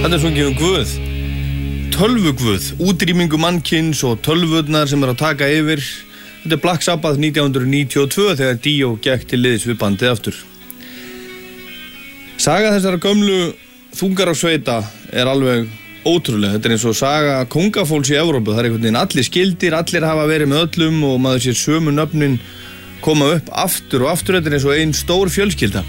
Þetta sungið Guð, tölvuguð, útrýmingu mannkyns og tölvurnar sem að taka yfir. Þetta Black Sabbath 1992 þegar Dio gekk til liðs við bandið aftur. Saga þessara gömlu þungarársveita alveg ótrúlega. Þetta eins og saga kóngafólks í Evrópu. Það einhvern veginn allir skildir, allir hafa verið með öllum og maður sér sömu nöfnin koma upp aftur og aftur. Þetta eins og ein stór fjölskylda.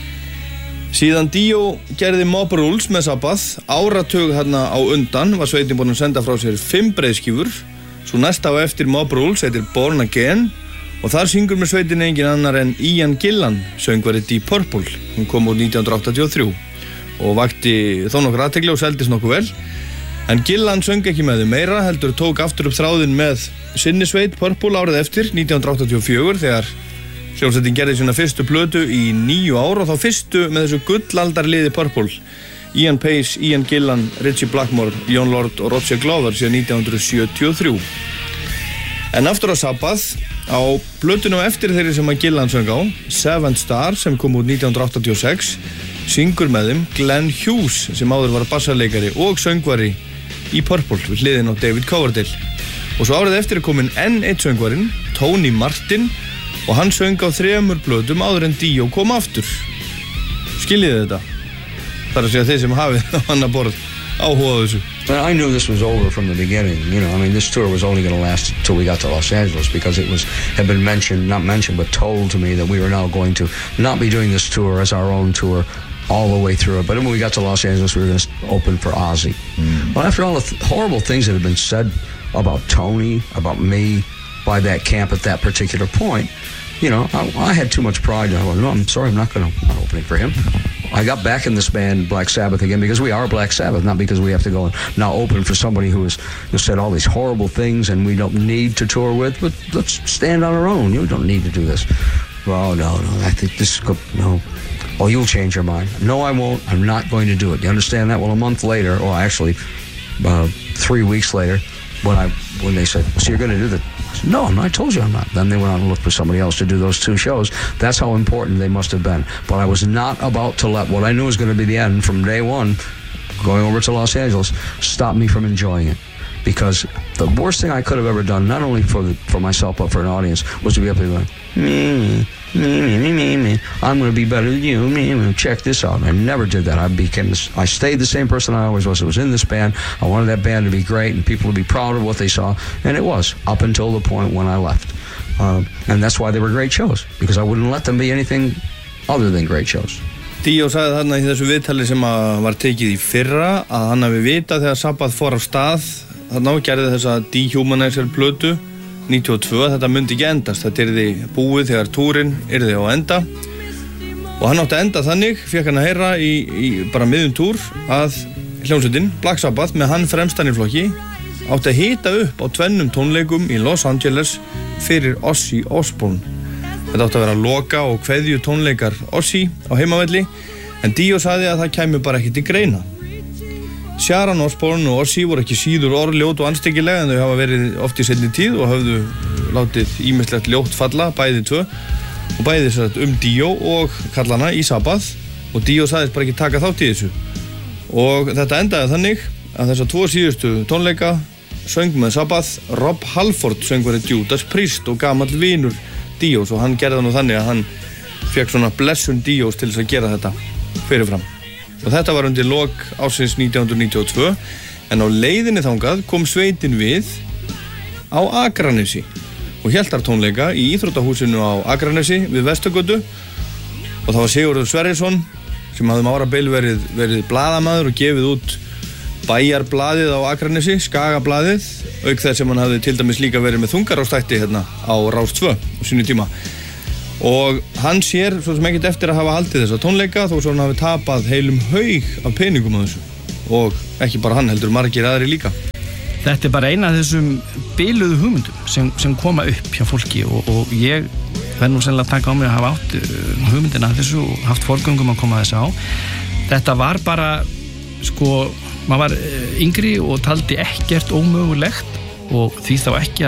Síðan Dio gerði Mob Rules með Sabbath, áratug þarna á undan var sveitin búin að senda frá sér 5 breiðskífur. Svo næsta á eftir Mob Rules heitir Born Again og þar syngur með sveitin engin annar en Ian Gillan, söngvari Deep Purple. Hún kom út 1983 og vakti þó nokkur athygli og seldist nokkuð vel. En Gillan söng ekki með þau meira, heldur tók aftur upp þráðinn með sinni sveit Purple árið eftir, 1984, þegar hljómsveitin gerði sína fyrstu plötu í 9 ár og þá fyrstu með þessu gullaldarliði Purple. Ian Pace, Ian Gillan, Ritchie Blackmore, Jon Lord og Roger Glover síðan 1973. En aftur á Sabbath, á plötunum eftir þeirri sem að Gillan söng á, Seven Star sem kom út 1986, syngur með þeim Glenn Hughes sem áður var bassarleikari og söngvari í Purple við hliðin á David Coverdale. Og svo árið eftir komin enn eitt söngvarinn, Tony Martin, og hann söng á 3 plötum áður en Dio kom aftur. Skiljiði þetta? Það að segja þeir sem hafið á annar borð áhuga á þessu. I knew this was over from the beginning. You know, I mean, this tour was only going to last until we got to Los Angeles because it had been not mentioned, but told to me that we were now going to not be doing this tour as our own tour all the way through it. But when we got to Los Angeles, we were going to open for Ozzy. Well, after all the horrible things that had been said about Tony, about me, by that camp at that particular point, you know, I had too much pride. I went, no, I'm sorry, I'm not opening for him. I got back in this band, Black Sabbath, again because we are Black Sabbath, not because we have to go and now open for somebody who has said all these horrible things and we don't need to tour with, but let's stand on our own. You don't need to do this. Oh, no, I think this, no. Oh, you'll change your mind. No, I won't. I'm not going to do it. You understand that? Well, a month later, or actually 3 weeks later, when they said, so you're going to do that? No, I'm not. I told you I'm not. Then they went on and looked for somebody else to do those 2 shows. That's how important they must have been. But I was not about to let what I knew was going to be the end from day one, going over to Los Angeles, stop me from enjoying it. Because the worst thing I could have ever done, not only for myself but for an audience, was to be up there going, me. I'm going to be better than you. Check this out. I never did that. I stayed the same person I always was. I was in this band. I wanted that band to be great and people to be proud of what they saw. And it was, up until the point when I left. And that's why they were great shows. Because I wouldn't let them be anything other than great shows. Dio sagði þarna í þessu viðtali sem var tekið í fyrra að hann hafi vitað þegar Sabbath fór af stað þarna og gerði þessa Dehumanizer plötu 92, þetta myndi ekki endast, þetta yrði búið þegar túrin yrði á enda og hann átti að enda þannig, fékk hann að heyra í bara miðjum túr að hljómsveitin Black Sabbath með hann fremstan í flokki átti að hita upp á 2 tónleikum í Los Angeles fyrir Ozzy Osbourne. Þetta átti að vera loka og kveðju tónleikar Ozzy á heimavelli en Dio sagði að það kæmi bara ekki til greina. Sharon Osbourne og Ozzy voru ekki síður orðljót og anstíkilega en þau hafa verið oft í seinni tíð og höfðu látið ýmislegt ljótt falla, bæði 2 og bæði þess Dio og kallana í Sabbath og Dio sagðist bara ekki taka þátt í þessu og þetta endaði þannig að þessar 2 síðustu tónleika söng með Sabbath Rob Halford söngvari Judas Priest og gamall vinur Dios og hann gerði nú þannig að hann fekk svona blessun Dios til þess að gera þetta fyrirfram. Og þetta var undir lok ársins 1992 en á leiðinni þangað kom sveitin við á Akranesi og hélt þar tónleika í íþróttahúsinu á Akranesi við Vesturgötu og það var Sigurður Sverrisson sem hafði árabil verið blaðamaður og gefið út bæjarblaðið á Akranesi, Skagablaðið, auk þess sem hann hafði til dæmis líka verið með þungarárstætti hérna á Rás 2 á sínu tíma. Og hann sér svo sem ekkert eftir að hafa haldið þessa tónleika þó svo hann hafi tapað heilum haug af peningum á þessu og ekki bara hann heldur margir aðri líka. Þetta bara eina af þessum biluðu hugmyndum sem koma upp hjá fólki og ég verð nú sennilega að taka á mig að hafa átt hugmyndina þessu og haft forgöngum að koma þessu á. Þetta var bara, maður var yngri og taldi ekkert ómögulegt og því þá ekki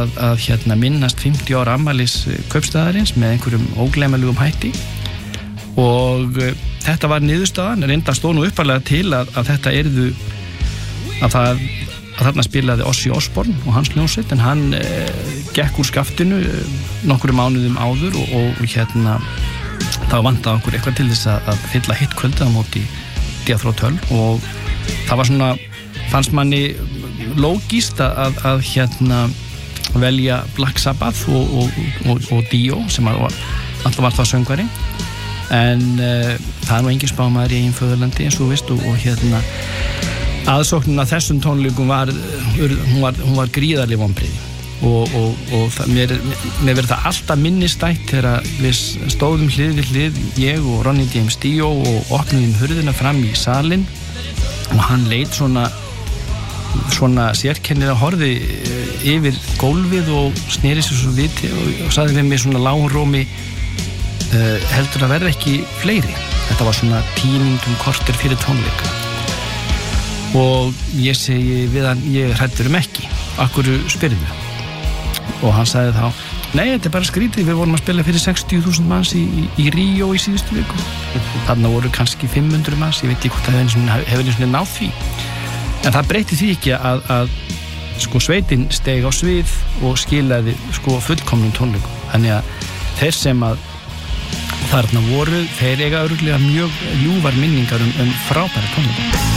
að minnast 50 ára afmælis kaupstaðarins með einhverjum ógleymanlegum hætti og þetta var niðurstaðan, reynda stóð nú upparlega til að þetta yrðu að þarna spilaði Ozzy Osbourne og hans hljómsveit, en hann gekk úr skaftinu nokkrum mánuðum áður og þá vantaði okkur eitthvað til þess að fylla hittkvöldið á móti Death Row 12 og það var svona, fannst manni lógískt að velja Black Sabbath og Dio sem alltaf var það söngvari, en það er nú engin spámaður í eigin föðurlandi eins og þú veist og aðsóknin að þessum tónleikum hún var gríðarleg vonbrigði og mér verður það alltaf minnistætt þegar við stóðum hlið við hlið, ég og Ronnie James Dio og opnuðum hurðina fram í salin og hann leit svona sérkennir að horfi yfir gólfið og sneri sér svo viti og sagði við mig svona lágrómi heldur að verða ekki fleiri. Þetta var svona 10 mínútum korter fyrir tónleika og ég segi við hann, ég hræddur ekki, akkur spyrðu, og hann sagði þá, nei, þetta er bara skrítið, við vorum að spila fyrir 60.000 manns í Ríó í síðustu viku, þarna voru kannski 500 manns, ég veit ekki hvort það hefur eins og náð því, en það breyti því ekki að sveitin steig á svið og skilaði fullkomnum tónleikum, þannig að þeir sem að þarna voru, þeir eiga örugglega mjög ljúfar minningar frábæra tónleikum.